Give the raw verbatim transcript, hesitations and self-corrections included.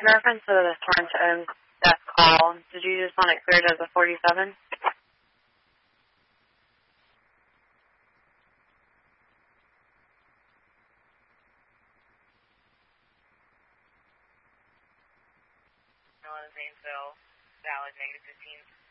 In reference to the Torrance death call, did you just want it cleared as a forty-seven? No, Zanesville, valid, negative fifteen.